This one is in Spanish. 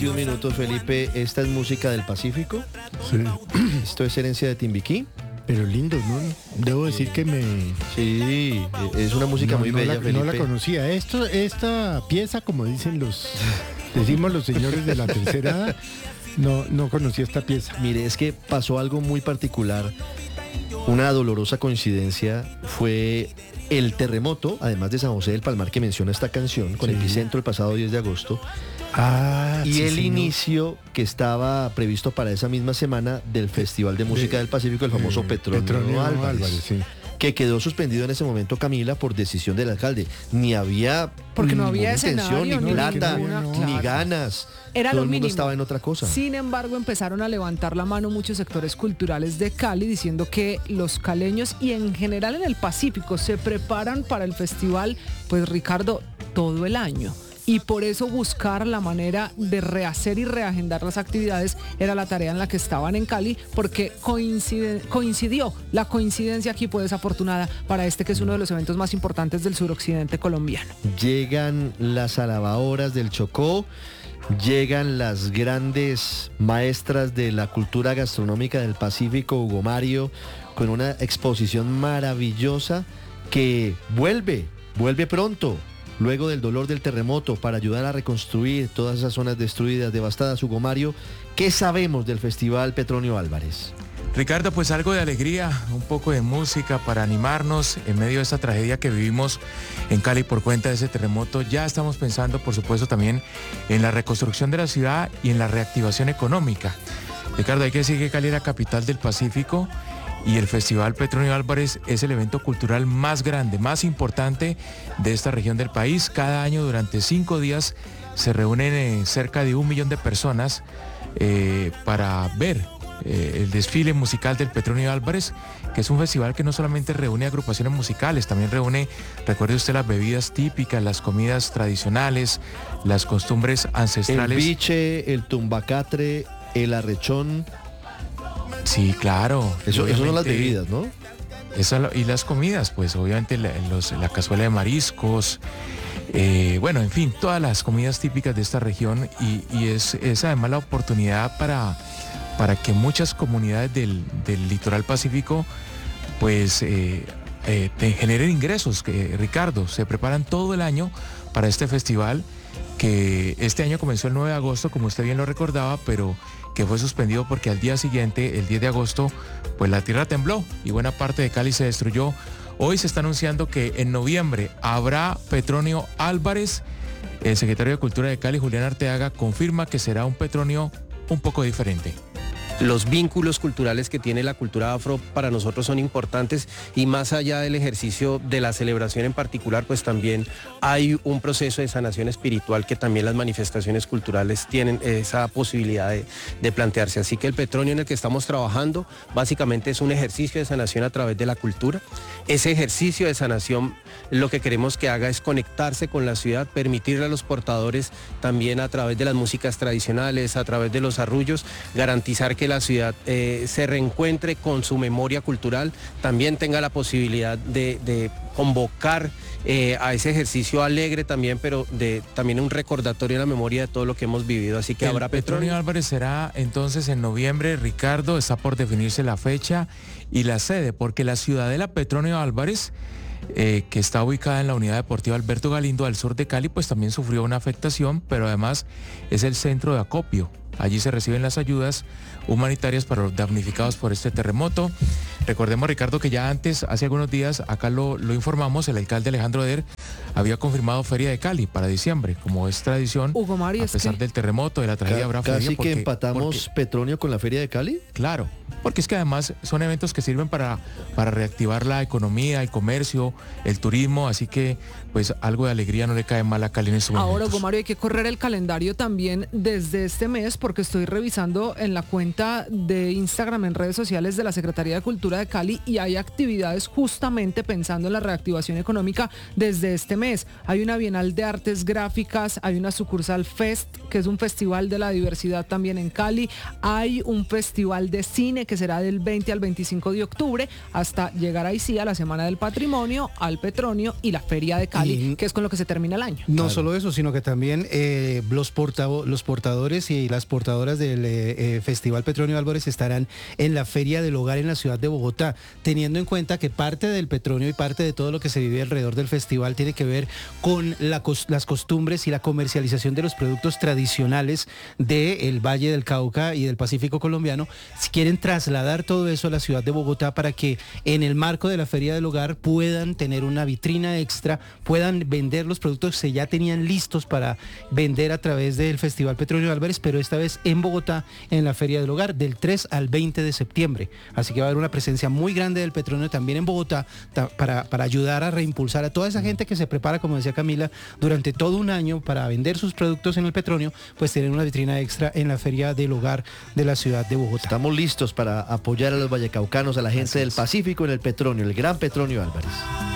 21 minutos, Felipe. ¿Esta es música del Pacífico? Sí. ¿Esto es herencia de Timbiquí? Pero lindo, ¿no? Debo decir que Sí, es una música muy bella, Felipe. No la conocía. Esta pieza, como decimos los señores de la tercera edad, no conocía esta pieza. Mire, es que pasó algo muy particular. Una dolorosa coincidencia fue el terremoto, además de San José del Palmar, que menciona esta canción, con epicentro el pasado 10 de agosto. Y sí, el señor. inicio que estaba previsto para esa misma semana del Festival de Música del Pacífico, el famoso Petronio Álvarez, sí. que quedó suspendido en ese momento, Camila, por decisión del alcalde. Ni había porque no había intención, escenario, ni plata, ninguna, ni ganas. Era Todo lo el mundo mínimo. estaba en otra cosa. Sin embargo, empezaron a levantar la mano muchos sectores culturales de Cali diciendo que los caleños y en general en el Pacífico se preparan para el festival, pues Ricardo, todo el año. Y por eso buscar la manera de rehacer y reagendar las actividades era la tarea en la que estaban en Cali, porque coincidió. La coincidencia aquí fue desafortunada para que es uno de los eventos más importantes del suroccidente colombiano. Llegan las alabadoras del Chocó, llegan las grandes maestras de la cultura gastronómica del Pacífico, Hugo Mario, con una exposición maravillosa que vuelve pronto. Luego del dolor del terremoto, para ayudar a reconstruir todas esas zonas destruidas, devastadas. Hugo Mario, ¿qué sabemos del Festival Petronio Álvarez? Ricardo, pues algo de alegría, un poco de música para animarnos en medio de esta tragedia que vivimos en Cali por cuenta de ese terremoto. Ya estamos pensando, por supuesto, también en la reconstrucción de la ciudad y en la reactivación económica. Ricardo, hay que decir que Cali era capital del Pacífico y el Festival Petronio Álvarez es el evento cultural más grande, más importante de esta región del país. Cada año durante 5 días se reúnen cerca de 1 millón de personas para ver el desfile musical del Petronio Álvarez, que es un festival que no solamente reúne agrupaciones musicales, también reúne, recuerde usted, las bebidas típicas, las comidas tradicionales, las costumbres ancestrales. El biche, el tumbacatre, el arrechón. Sí, claro. Eso son las bebidas, ¿no? Y las comidas, pues obviamente la cazuela de mariscos, bueno, en fin, todas las comidas típicas de esta región y es además la oportunidad para que muchas comunidades del litoral pacífico pues generen ingresos. Ricardo, se preparan todo el año para este festival que este año comenzó el 9 de agosto, como usted bien lo recordaba, pero que fue suspendido porque al día siguiente, el 10 de agosto, pues la tierra tembló y buena parte de Cali se destruyó. Hoy se está anunciando que en noviembre habrá Petronio Álvarez. El secretario de Cultura de Cali, Julián Arteaga, confirma que será un Petronio un poco diferente. Los vínculos culturales que tiene la cultura afro para nosotros son importantes y más allá del ejercicio de la celebración en particular, pues también hay un proceso de sanación espiritual que también las manifestaciones culturales tienen esa posibilidad de plantearse. Así que el Petronio en el que estamos trabajando básicamente es un ejercicio de sanación a través de la cultura. Ese ejercicio de sanación lo que queremos que haga es conectarse con la ciudad, permitirle a los portadores también a través de las músicas tradicionales, a través de los arrullos, garantizar que la ciudad se reencuentre con su memoria cultural, también tenga la posibilidad de convocar a ese ejercicio alegre también, pero también un recordatorio en la memoria de todo lo que hemos vivido. Así que habrá Petronio Álvarez será entonces en noviembre. Ricardo, está por definirse la fecha y la sede, porque la ciudadela Petronio Álvarez, que está ubicada en la Unidad Deportiva Alberto Galindo al sur de Cali, pues también sufrió una afectación, pero además es el centro de acopio. Allí se reciben las ayudas humanitarias para los damnificados por este terremoto. Recordemos, Ricardo, que ya antes, hace algunos días, acá lo informamos, el alcalde Alejandro Eder había confirmado Feria de Cali para diciembre, como es tradición. Hugo Mario, a pesar del terremoto, de la tragedia, habrá feria. Casi que empatamos Petronio con la Feria de Cali. Claro, porque es que además son eventos que sirven para reactivar la economía, el comercio, el turismo, así que pues algo de alegría no le cae mal a Cali en estos momentos. Ahora, Hugo Mario, hay que correr el calendario también desde este mes, porque estoy revisando en la cuenta de Instagram, en redes sociales de la Secretaría de Cultura, Cultura de Cali y hay actividades justamente pensando en la reactivación económica desde este mes. Hay una Bienal de Artes Gráficas, hay una sucursal Fest, que es un festival de la diversidad también en Cali, hay un festival de cine que será del 20 al 25 de octubre, hasta llegar ahí sí a la Semana del Patrimonio, al Petronio y la Feria de Cali, que es con lo que se termina el año. No solo eso, sino que también los portadores y las portadoras del Festival Petronio Álvarez estarán en la Feria del Hogar en la ciudad de Bogotá, teniendo en cuenta que parte del Petronio y parte de todo lo que se vive alrededor del festival tiene que ver con las costumbres y la comercialización de los productos tradicionales del Valle del Cauca y del Pacífico colombiano. Si quieren trasladar todo eso a la ciudad de Bogotá para que en el marco de la Feria del Hogar puedan tener una vitrina extra, puedan vender los productos que ya tenían listos para vender a través del Festival Petronio Álvarez, pero esta vez en Bogotá, en la Feria del Hogar, del 3 al 20 de septiembre. Así que va a haber una presencia muy grande del Petronio también en Bogotá para ayudar a reimpulsar a toda esa gente que se prepara, como decía Camila, durante todo un año para vender sus productos en el Petronio, pues tienen una vitrina extra en la Feria del Hogar de la ciudad de Bogotá. Estamos listos para apoyar a los vallecaucanos, a la gente del Pacífico en el Petronio, el Gran Petronio Álvarez.